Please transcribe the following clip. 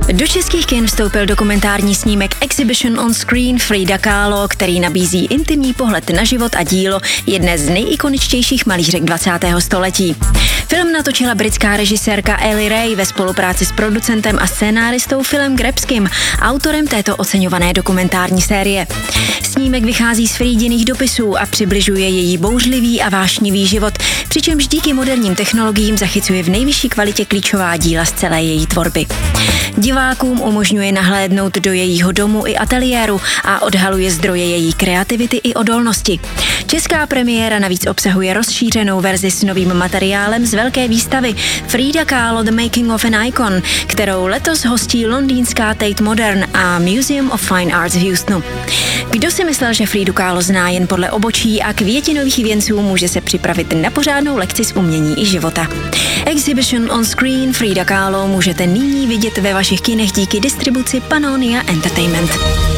Do českých kin vstoupil dokumentární snímek Exhibition on Screen Frida Kahlo, který nabízí intimní pohled na život a dílo jedné z nejikoničtějších malířek 20. století. Film natočila britská režisérka Ellie Ray ve spolupráci s producentem a scénáristou Philem Grabskym, autorem této oceňované dokumentární série. Snímek vychází z Fridiných dopisů a přibližuje její bouřlivý a vášnivý život, přičemž díky moderním technologiím zachycuje v nejvyšší kvalitě klíčová díla z celé její tvorby. Divákům umožňuje nahlédnout do jejího domu i ateliéru a odhaluje zdroje její kreativity i odolnosti. Česká premiéra navíc obsahuje rozšířenou verzi s novým materiálem z velké výstavy Frida Kahlo The Making of an Icon, kterou letos hostí londýnská Tate Modern a Museum of Fine Arts v Houstonu. Kdo si myslel, že Fridu Kahlo zná jen podle obočí a květinových věnců, může se připravit na pořádnou lekci z umění i života. Exhibition on Screen Frida Kahlo můžete nyní vidět ve vašich kinech díky distribuci Pannonia Entertainment.